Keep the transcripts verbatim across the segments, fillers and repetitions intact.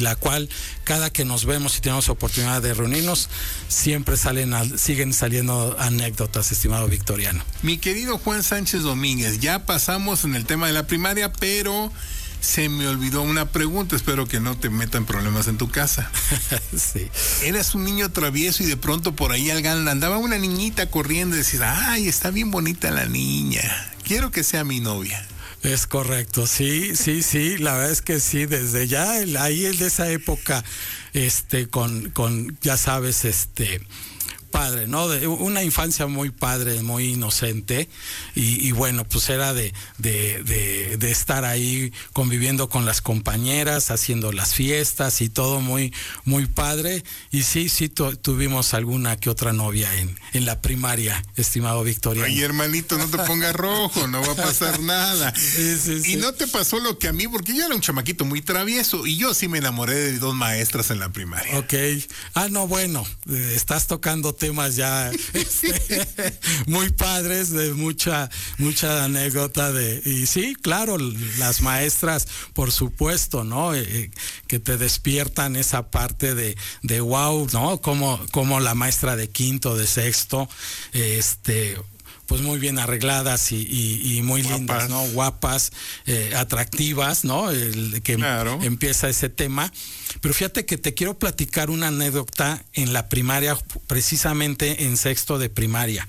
la cual cada que nos vemos y tenemos oportunidad de reunirnos, siempre salen al, siguen saliendo anécdotas, estimado Victoriano. Mi querido Juan Sánchez Domínguez, ya pasamos en el tema de la primaria, pero se me olvidó una pregunta, espero que no te metan problemas en tu casa. Sí. Eras un niño travieso y de pronto por ahí andaba una niñita corriendo y decías, ay, está bien bonita la niña, quiero que sea mi novia. Es correcto, sí, sí, sí, la verdad es que sí, desde ya, ahí es de esa época, este, con, con, ya sabes, este, padre, ¿no? De una infancia muy padre, muy inocente, y, y bueno, pues era de, de, de, de estar ahí conviviendo con las compañeras, haciendo las fiestas y todo muy, muy padre, y sí, sí tu, tuvimos alguna que otra novia en, en la primaria, estimado Victoriano. Ay, hermanito, no te pongas rojo, no va a pasar nada. Sí, sí, sí. Y no te pasó lo que a mí, porque yo era un chamaquito muy travieso, y yo sí me enamoré de dos maestras en la primaria. Ok, ah, no, bueno, eh, estás tocando temas ya este, muy padres, de mucha mucha anécdota de, y sí, claro, las maestras, por supuesto, ¿no? Eh, que te despiertan esa parte de, de wow, ¿no? Como, como la maestra de quinto, de sexto, este, pues muy bien arregladas y, y, y muy guapas. Lindas, ¿no? Guapas, eh, atractivas, ¿no? El, que claro. Empieza ese tema. Pero fíjate que te quiero platicar una anécdota en la primaria, precisamente en sexto de primaria.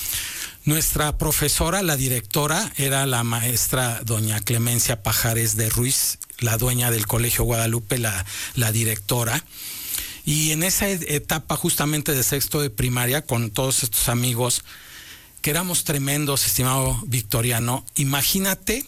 Nuestra profesora, la directora, era la maestra doña Clemencia Pajares de Ruiz, la dueña del Colegio Guadalupe, la, la directora. Y en esa etapa justamente de sexto de primaria, con todos estos amigos, que éramos tremendos, estimado Victoriano, imagínate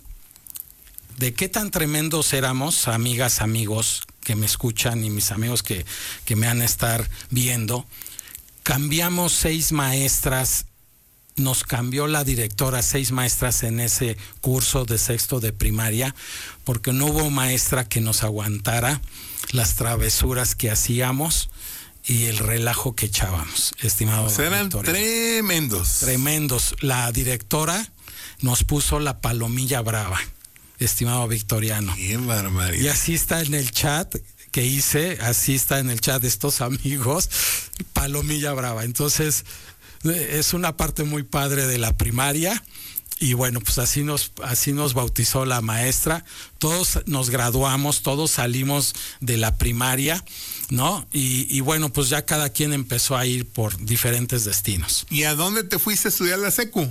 de qué tan tremendos éramos, amigas, amigos que me escuchan y mis amigos que, que me van a estar viendo. Cambiamos seis maestras, nos cambió la directora seis maestras en ese curso de sexto de primaria, porque no hubo maestra que nos aguantara las travesuras que hacíamos y el relajo que echábamos, estimado. O sea, eran Victoriano. tremendos. Tremendos. La directora nos puso la palomilla brava, estimado Victoriano. Qué barbaridad. Y así está en el chat que hice, así está en el chat de estos amigos, palomilla brava. Entonces, es una parte muy padre de la primaria. Y bueno, pues así nos, así nos bautizó la maestra. Todos nos graduamos, todos salimos de la primaria, ¿no? Y, y bueno, pues ya cada quien empezó a ir por diferentes destinos. ¿Y a dónde te fuiste a estudiar la secu?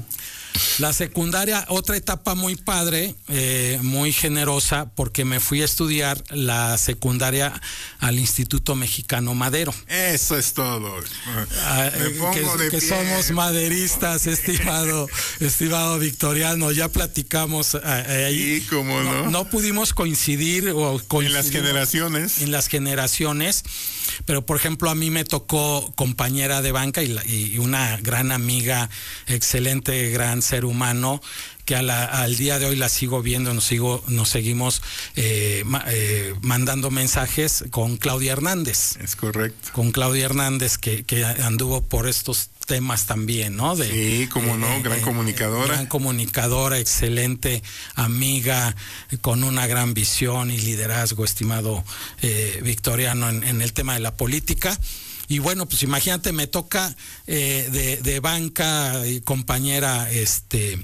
La secundaria, otra etapa muy padre, eh, muy generosa, porque me fui a estudiar la secundaria al Instituto Mexicano Madero. Eso es todo. Ah, me pongo que, de que pie. Somos maderistas, estimado, estimado Victoriano, ya platicamos eh, ahí. Sí, cómo no. no. No pudimos coincidir o coincidir en las generaciones. En las generaciones. Pero, por ejemplo, a mí me tocó compañera de banca y, la, y una gran amiga, excelente, gran ser humano, que a la, al día de hoy la sigo viendo, nos, sigo, nos seguimos eh, ma, eh, mandando mensajes con Claudia Hernández. Es correcto. Con Claudia Hernández, que, que anduvo por estos temas también, ¿no? De, sí, cómo no, eh, gran eh, comunicadora. Gran comunicadora, excelente amiga, con una gran visión y liderazgo, estimado eh, Victoriano, en, en el tema de la política. Y bueno, pues imagínate, me toca eh, de, de banca y compañera este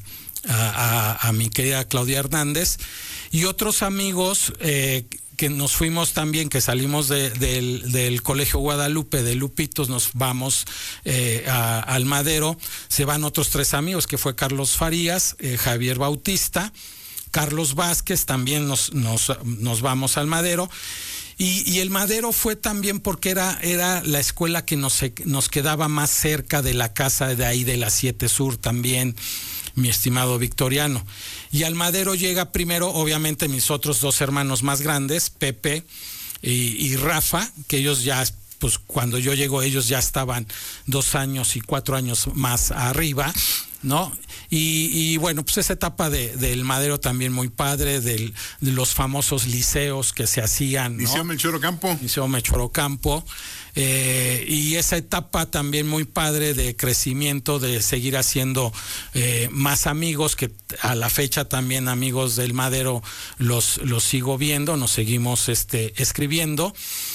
a, a, a mi querida Claudia Hernández y otros amigos eh, que nos fuimos también, que salimos de, de, del Colegio Guadalupe, de Lupitos, nos vamos eh, a, al Madero, se van otros tres amigos, que fue Carlos Farías, eh, Javier Bautista, Carlos Vázquez, también nos, nos, nos vamos al Madero. Y, y el Madero fue también porque era, era la escuela que nos, nos quedaba más cerca de la casa de ahí de la siete Sur también, mi estimado Victoriano. Y al Madero llega primero, obviamente, mis otros dos hermanos más grandes, Pepe y, y Rafa, que ellos ya, pues cuando yo llego, ellos ya estaban dos años y cuatro años más arriba. ¿no? Y, y bueno, pues esa etapa de, del Madero también muy padre, del, de los famosos liceos que se hacían, ¿no? Liceo Melchor Ocampo. Liceo Melchor Ocampo. Eh, y esa etapa también muy padre de crecimiento, de seguir haciendo eh, más amigos, que a la fecha también amigos del Madero los, los sigo viendo, nos seguimos este, escribiendo.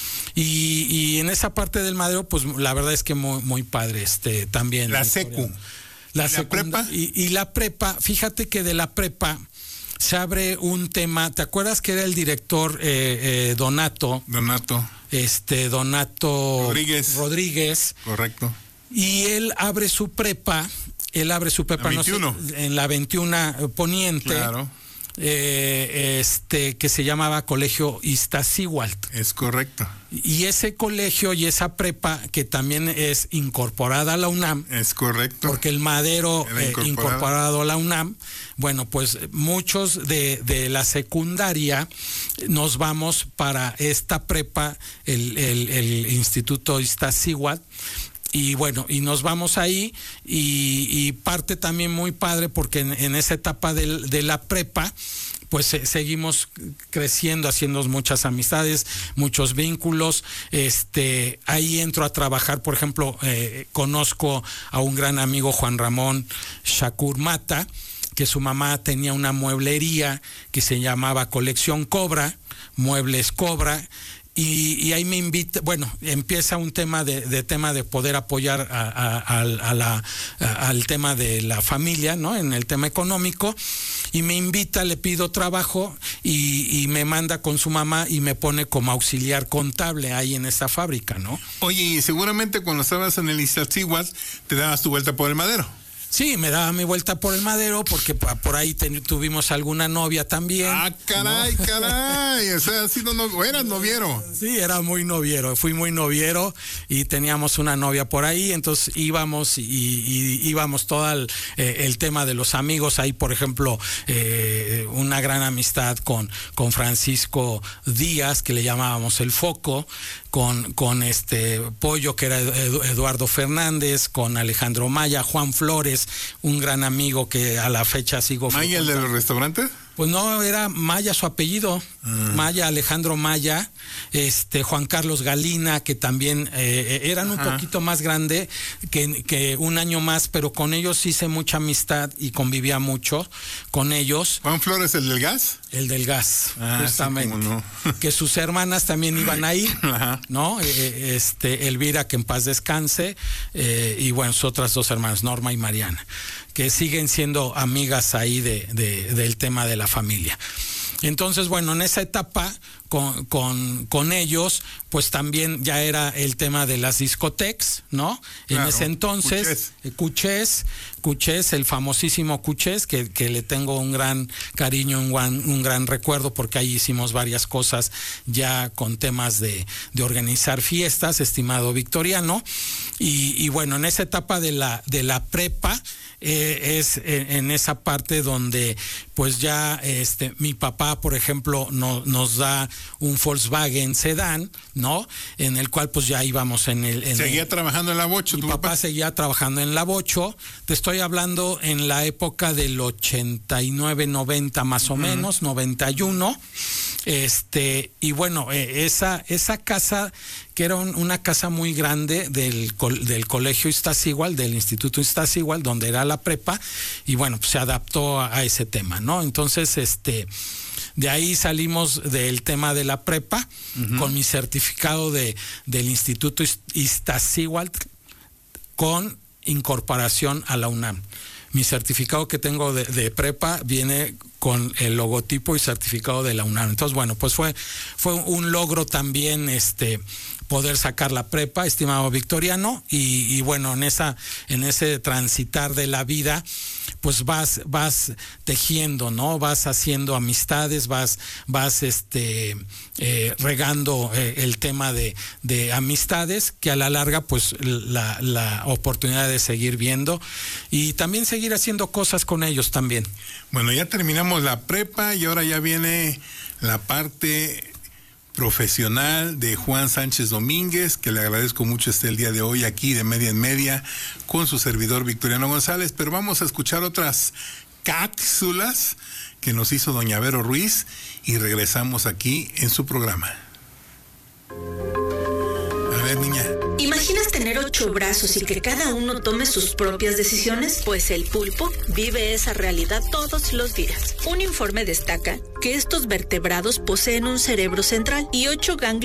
Y, y en esa parte del Madero, pues la verdad es que muy, muy padre este, también. La secu. La, ¿La prepa? Y, y la prepa, fíjate que de la prepa se abre un tema. ¿Te acuerdas que era el director eh, eh, Donato? Donato. Este, Donato Rodríguez. Rodríguez. Correcto. Y él abre su prepa, él abre su prepa, la veintiuno. No sé, en la veintiuno Poniente. Claro. Eh, este, que se llamaba Colegio Iztaccíhuatl. Es correcto. Y ese colegio y esa prepa, que también es incorporada a la UNAM. Es correcto. Porque el Madero eh, incorporado. incorporado a la UNAM. Bueno, pues muchos de, de la secundaria nos vamos para esta prepa, el, el, el Instituto Iztaccíhuatl. Y bueno, y nos vamos ahí y, y parte también muy padre porque en, en esa etapa de, de la prepa, pues eh, seguimos creciendo, haciendo muchas amistades, muchos vínculos. Este, ahí entro a trabajar, por ejemplo, eh, conozco a un gran amigo, Juan Ramón Shakur Mata, que su mamá tenía una mueblería que se llamaba Colección Cobra, Muebles Cobra. Y, y ahí me invita, bueno, empieza un tema de, de tema de poder apoyar a, a, a, a la, a, al tema de la familia, ¿no? En el tema económico, y me invita, le pido trabajo y, y me manda con su mamá y me pone como auxiliar contable ahí en esa fábrica, ¿no? Oye, y seguramente cuando estabas en el Iztaccíhuatl te dabas tu vuelta por el Madero. Sí, me daba mi vuelta por el Madero porque por ahí ten, tuvimos alguna novia también. Ah, caray, ¿no? Caray, o sea, si no, no, eras noviero. Sí, era muy noviero, fui muy noviero y teníamos una novia por ahí, entonces íbamos y, y íbamos todo el, eh, el tema de los amigos, ahí por ejemplo, eh, una gran amistad con, con Francisco Díaz, que le llamábamos el Foco, con, con este Pollo, que era Eduardo Fernández, con Alejandro Maya, Juan Flores, un gran amigo que a la fecha sigo. ¿Maya, el de los restaurantes? Pues no, era Maya su apellido, uh-huh. Maya, Alejandro Maya, este Juan Carlos Galina, que también eh, eran un uh-huh. poquito más grande que, que un año más, pero con ellos hice mucha amistad y convivía mucho con ellos. ¿Juan Flores, el del gas? El del gas, ah, justamente. Sí, no. Que sus hermanas también iban ahí, uh-huh. ¿no? Eh, este, Elvira, que en paz descanse, eh, y bueno, sus otras dos hermanas, Norma y Mariana, que siguen siendo amigas ahí de, de, del tema de la familia. Entonces, bueno, en esa etapa con, con, con ellos, pues también ya era el tema de las discotecas, ¿no? Claro, en ese entonces, Cuchés, Cuchés, el famosísimo Cuchés, que, que le tengo un gran cariño, un gran, un gran recuerdo, porque ahí hicimos varias cosas ya con temas de, de organizar fiestas, estimado Victoriano. Y, y bueno, en esa etapa de la, de la prepa, Eh, es en, en esa parte donde pues ya este mi papá, por ejemplo, no, nos da un Volkswagen Sedán, ¿no? En el cual pues ya íbamos en el... En ¿Seguía el, trabajando en la Bocho? Mi tu papá, papá seguía trabajando en la Bocho. Te estoy hablando en la época del ochenta y nueve, noventa más o uh-huh. menos, noventa y uno. Este, y bueno, eh, esa, esa casa, que era un, una casa muy grande del, del colegio Iztaccíhuatl, del Instituto Iztaccíhuatl, donde era la prepa, y bueno, pues se adaptó a, a ese tema, ¿no? Entonces, este, de ahí salimos del tema de la prepa, uh-huh. con mi certificado de, del Instituto Iztaccíhuatl, con incorporación a la UNAM. Mi certificado que tengo de, de prepa viene con el logotipo y certificado de la UNAM. Entonces, bueno, pues fue, fue un logro también este poder sacar la prepa, estimado Victoriano, y, y bueno, en esa, en ese transitar de la vida, pues vas, vas tejiendo, ¿no? Vas haciendo amistades, vas, vas este eh, regando eh, el tema de, de amistades, que a la larga, pues la, la oportunidad de seguir viendo y también seguir haciendo cosas con ellos también. Bueno, ya terminamos la prepa y ahora ya viene la parte profesional de Juan Sánchez Domínguez, que le agradezco mucho esté el día de hoy aquí de Media en Media con su servidor Victoriano González, pero vamos a escuchar otras cápsulas que nos hizo doña Vero Ruiz y regresamos aquí en su programa. A ver, niña. ¿Imaginas tener ocho brazos y que cada uno tome sus propias decisiones? Pues el pulpo vive esa realidad todos los días. Un informe destaca que estos vertebrados poseen un cerebro central y ocho ganglios